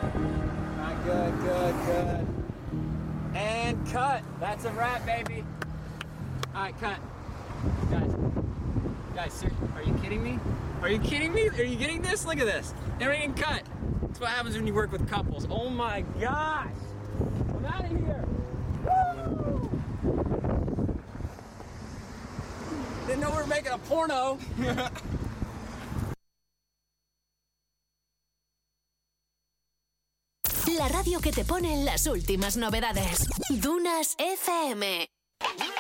Alright, good. And cut. That's a wrap, baby. Alright, cut. Guys, seriously, are you kidding me? Are you kidding me? Are you getting this? Look at this. Everything cut. That's what happens when you work with couples. Oh my gosh. I'm out of here. Woo! Didn't know we were making a porno. La radio que te pone en las últimas novedades. Dunas FM.